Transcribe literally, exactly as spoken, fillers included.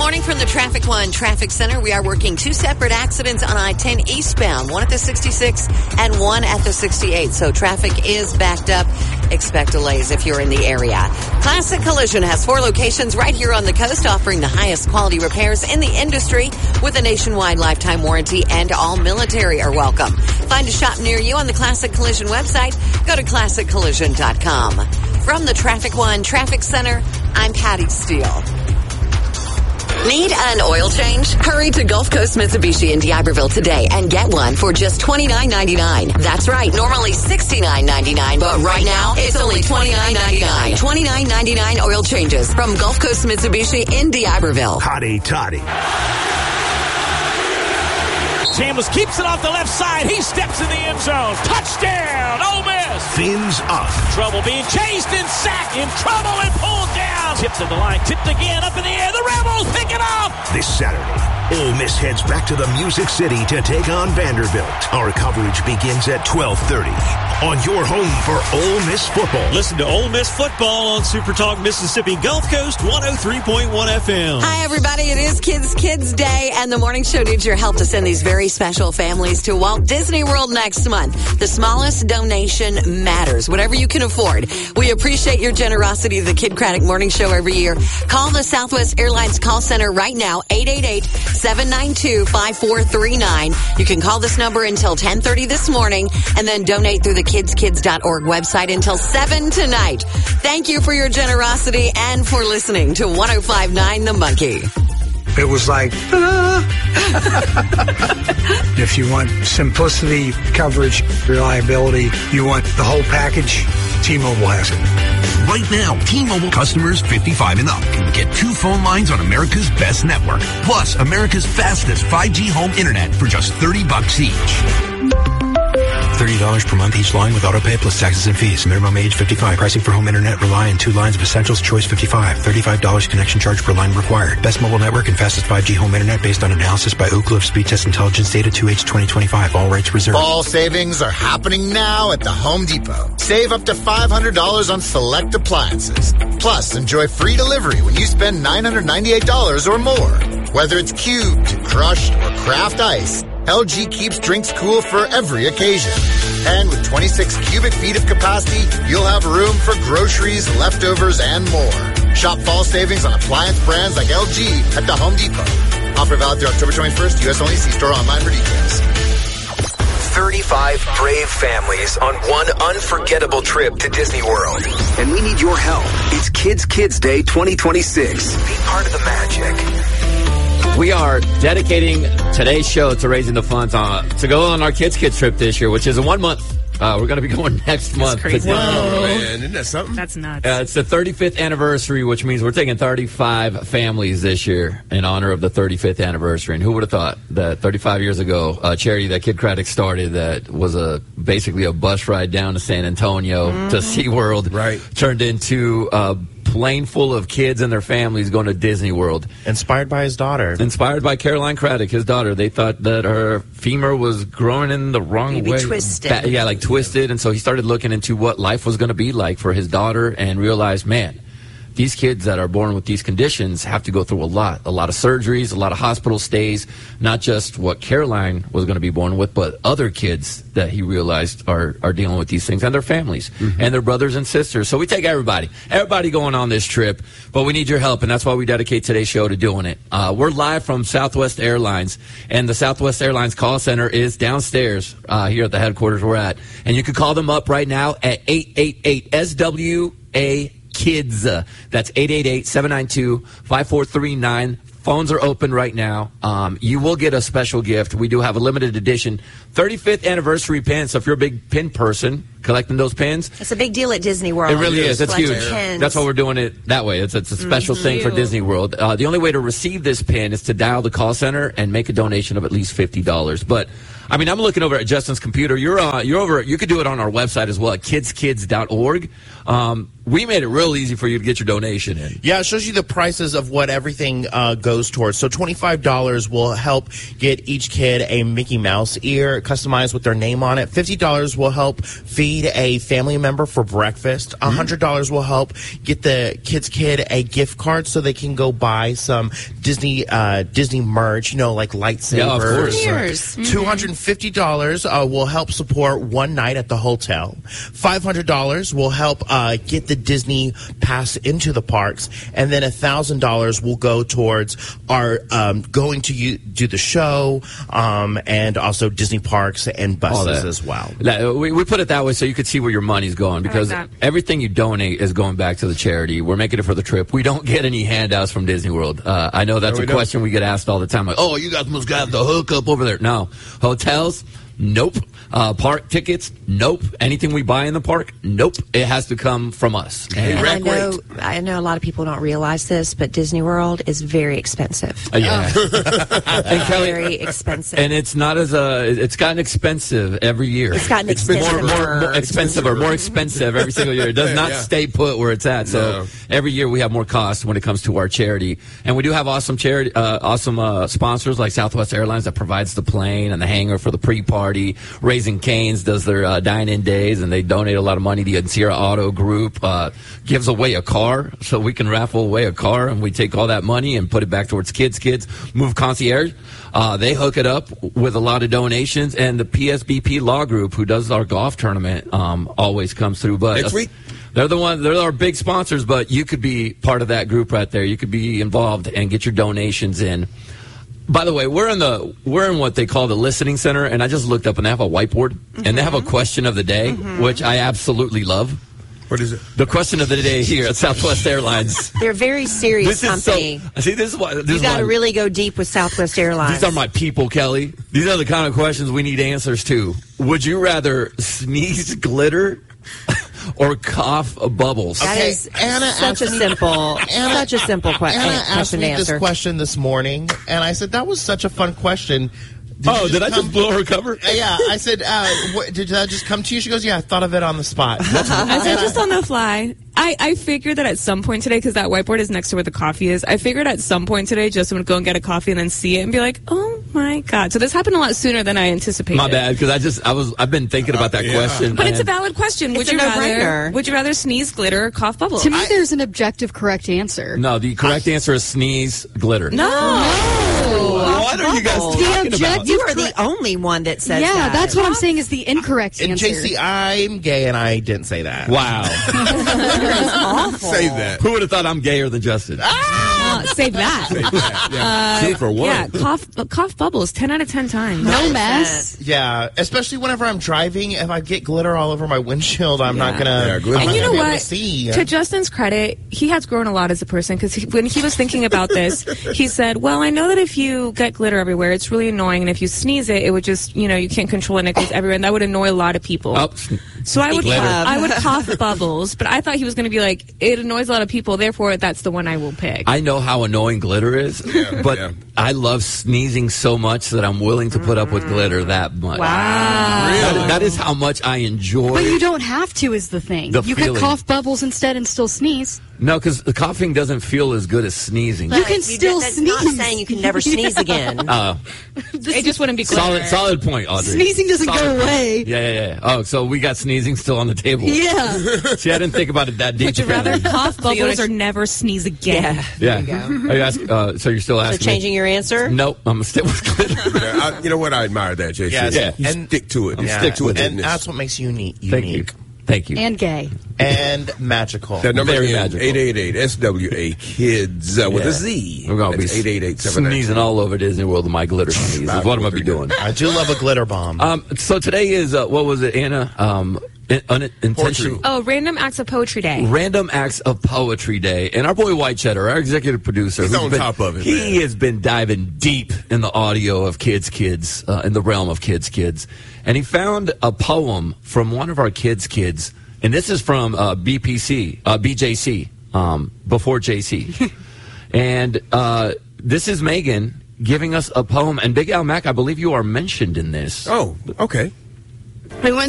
morning from the Traffic One Traffic Center. We are working two separate accidents on I ten eastbound, one at the sixty-six and one at the sixty-eight. So traffic is backed up. Expect delays if you're in the area. Classic Collision has four locations right here on the coast, offering the highest quality repairs in the industry with a nationwide lifetime warranty, and all military are welcome. Find a shop near you on the Classic Collision website. Go to classic collision dot com. From the Traffic One Traffic Center, I'm Patty Steele. Need an oil change? Hurry to Gulf Coast Mitsubishi in D'Iberville today and get one for just twenty-nine ninety-nine. That's right, normally sixty-nine ninety-nine, but right now it's only twenty-nine ninety-nine. twenty-nine ninety-nine oil changes from Gulf Coast Mitsubishi in D'Iberville. Hotty toddy. Samuels keeps it off the left side. He steps in the end zone. Touchdown, Ole Miss. Fins up. Trouble being chased and sacked. In trouble and pulled down. Tipped to the line. Tipped again. Up in the air. The Rebels pick it up. This Saturday, Ole Miss heads back to the Music City to take on Vanderbilt. Our coverage begins at twelve thirty on your home for Ole Miss football. Listen to Ole Miss football on Super Talk Mississippi Gulf Coast one oh three point one F M. Hi, everybody. It is Kids Kids Day, and the morning show needs your help to send these very special families to Walt Disney World next month. The smallest donation matters, whatever you can afford. We appreciate your generosity to the Kid Craddock Morning Show every year. Call the Southwest Airlines call center right now, eight eight eight, seven nine two, five four three nine. You can call this number until ten thirty this morning and then donate through the kids kids dot org website until seven tonight. Thank you for your generosity and for listening to one oh five point nine The Monkey. It was like, ah. If you want simplicity, coverage, reliability, you want the whole package, T-Mobile has it. Right now, T-Mobile customers fifty-five and up can get two phone lines on America's best network, plus America's fastest five G home internet for just thirty bucks each. thirty dollars per month each line with autopay plus taxes and fees. Minimum age fifty-five. Pricing for home internet rely on two lines of Essentials Choice fifty-five. thirty-five dollars connection charge per line required. Best mobile network and fastest five G home internet based on analysis by Oak Cliff Speed Test Intelligence Data two H twenty twenty-five. All rights reserved. Fall savings are happening now at the Home Depot. Save up to five hundred dollars on select appliances. Plus, enjoy free delivery when you spend nine hundred ninety-eight dollars or more. Whether it's cubed, crushed, or craft ice, L G keeps drinks cool for every occasion. And with twenty-six cubic feet of capacity, you'll have room for groceries, leftovers, and more. Shop fall savings on appliance brands like L G at the Home Depot. Offer valid through October twenty-first. U S only. See store online for details. thirty-five brave families on one unforgettable trip to Disney World. And we need your help. It's Kids Kids Day twenty twenty-six. Be part of the magic. We are dedicating today's show to raising the funds on, to go on our Kids Kids trip this year, which is a one month. Uh, we're going to be going next month. That's crazy. Whoa. Whoa. Man, isn't that something? That's nuts. Uh, it's the thirty-fifth anniversary, which means we're taking thirty-five families this year in honor of the thirty-fifth anniversary. And who would have thought that thirty-five years ago, a charity that Kid Craddock started that was a basically a bus ride down to San Antonio mm. to SeaWorld right. turned into a plane full of kids and their families going to Disney World. Inspired by his daughter. Inspired by Caroline Craddock, his daughter. They thought that her femur was growing in the wrong Maybe way. twisted. Ba- yeah, like twisted. And so he started looking into what life was going to be like for his daughter and realized, man, these kids that are born with these conditions have to go through a lot, a lot of surgeries, a lot of hospital stays, not just what Caroline was going to be born with, but other kids that he realized are, are dealing with these things and their families mm-hmm. and their brothers and sisters. So we take everybody, everybody going on this trip, but we need your help, and that's why we dedicate today's show to doing it. Uh, we're live from Southwest Airlines, and the Southwest Airlines call center is downstairs uh, here at the headquarters we're at. And you can call them up right now at eight eight eight S W A Kids. Uh, that's eight eight eight, seven nine two, five four three nine. Phones are open right now. Um, you will get a special gift. We do have a limited edition thirty-fifth anniversary pin. So if you're a big pin person, collecting those pins. It's a big deal at Disney World. It really is. It's huge. Pins. That's why we're doing it that way. It's, it's a special mm-hmm. thing for Disney World. Uh, the only way to receive this pin is to dial the call center and make a donation of at least fifty dollars. But I mean, I'm looking over at Justin's computer. You're uh, you're over. You could do it on our website as well at kids kids dot org. Um, we made it real easy for you to get your donation in. Yeah, it shows you the prices of what everything uh, goes towards. So twenty-five dollars will help get each kid a Mickey Mouse ear customized with their name on it. fifty dollars will help feed feed a family member for breakfast. one hundred dollars will help get the kids' kid a gift card so they can go buy some Disney uh, Disney merch, you know, like lightsabers. Yeah, of course. Mm-hmm. two hundred fifty dollars uh, will help support one night at the hotel. five hundred dollars will help uh, get the Disney pass into the parks. And then one thousand dollars will go towards our um, going to you, do the show um, and also Disney parks and buses as well. We, we put it that way so you could see where your money's going, because like everything you donate is going back to the charity. We're making it for the trip. We don't get any handouts from Disney World. Uh, I know that's no, a don't. question we get asked all the time. Like, oh, you guys must have the hookup over there. No. Hotels? Nope. Uh, park tickets? Nope. Anything we buy in the park? Nope. It has to come from us. And I know, I know a lot of people don't realize this, but Disney World is very expensive. Uh, yeah. and Kelly, very expensive. And it's not as uh, it's gotten expensive every year. It's gotten It's been more, expensive. more, more expensive or more expensive every single year. It does not Yeah. stay put where it's at. So No. every year we have more costs when it comes to our charity, and we do have awesome charity, uh, awesome uh, sponsors like Southwest Airlines that provides the plane and the hangar for the pre-party. Raising Cane's does their uh, dine-in days, and they donate a lot of money. The Sierra Auto Group uh, gives away a car, so we can raffle away a car, and we take all that money and put it back towards kids. Kids Move Concierge. Uh, they hook it up with a lot of donations, and the P S B P Law Group, who does our golf tournament, um, always comes through. But Next week? They're the one. They're our big sponsors, but you could be part of that group right there. You could be involved and get your donations in. By the way, we're in the we're in what they call the listening center, and I just looked up and they have a whiteboard, mm-hmm. and they have a question of the day, mm-hmm. which I absolutely love. What is it? The question of the day here at Southwest Airlines. They're a very serious this company. Is so, see, this is why this you got to really go deep with Southwest Airlines. These are my people, Kelly. These are the kind of questions we need answers to. Would you rather sneeze glitter or cough bubbles? That Okay, is Anna such a asked me- simple, Anna- such a simple que- Anna uh, asked question me to answer. this question this morning, and I said, that was such a fun question. Did oh, you did I come- just blow her cover? Uh, yeah, I said, uh, what, did that just come to you? She goes, yeah, I thought of it on the spot. I said just on the fly. I, I figured that at some point today, because that whiteboard is next to where the coffee is, I figured at some point today Justin would go and get a coffee and then see it and be like, oh my God. So this happened a lot sooner than I anticipated. My bad, because I just I was I've been thinking about that Uh, yeah. question. But it's a and- valid question. Would It's a you rather no-brainer. would you rather sneeze glitter or cough bubbles? To me, there's an objective correct answer. No, the correct answer is sneeze glitter. No. What are you guys Bubbles. talking The about? objective- You are the only one that says yeah, that. that's what I'm saying is the incorrect And answer. J C, I'm gay, and I didn't say that. Wow. awful. Save that. Who would have thought I'm gayer than Justin? Uh, save that. Save that. Yeah. Two for one. Yeah, cough uh, cough bubbles ten out of ten times. no mess. Yeah, especially whenever I'm driving, if I get glitter all over my windshield, I'm not gonna. Yeah, glitter. I'm And not you know gonna be able what? to see. To Justin's credit, he has grown a lot as a person because he, when he was thinking about this, he said, well, I know that if you get glitter everywhere, it's really annoying. And if you sneeze it, it would just, you know, you can't control it and it goes everywhere. And that would annoy a lot of people. Oh, So I would, Glitter. I would cough bubbles. But I thought he was going to be like, it annoys a lot of people. Therefore, that's the one I will pick. I know how annoying glitter is, Yeah, but yeah. I love sneezing so much that I'm willing to put up with glitter that much. Wow. That is, that is how much I enjoy. But you don't have to is the thing. The you feeling. could cough bubbles instead and still sneeze. No, because the coughing doesn't feel as good as sneezing. You can still that's sneeze. not saying you can never sneeze agagan. Uh, It just wouldn't be glitter. solid, solid point, Audrey. Sneezing doesn't Solid go point. away. Yeah, yeah, yeah. Oh, so we got sneezing still on the table. Yeah. See, I didn't think about it that deep. Would you rather cough bubbles or never sneeze again? Yeah. Yeah. Are you ask, uh, so you're still So asking? changing me? your answer? Nope. I'm gonna stick with glitter. Yeah, I, you know what? I admire that, J C. Yes. Yeah. You And- stick to it. I'm Yeah, stick to it. and that's what makes you unique. Thank you. unique. Thank you. And gay. And magical. That number Very again, magical. eight eight eight S W A kids uh, with Yeah. a Z. We're gonna That's be eight eight eight seven nine. sneezing all over Disney World with my glitter sneeze. Is what I'm gonna be doing. I do love a glitter bomb. Um, so today is uh, what was it, Anna? Um, in, un, intentional. Oh, Random Acts of Poetry Day. Random Acts of Poetry Day. And our boy White Cheddar, our executive producer, He's who's on been- top of it, He man. has been diving deep in the audio of Kids Kids, uh, in the realm of Kids Kids. And he found a poem from one of our Kids Kids. And this is from uh, B P C, uh, B J C, um, before J C. And uh, this is Megan giving us a poem. And Big Al Mac, I believe you are mentioned in this. Oh, okay. We went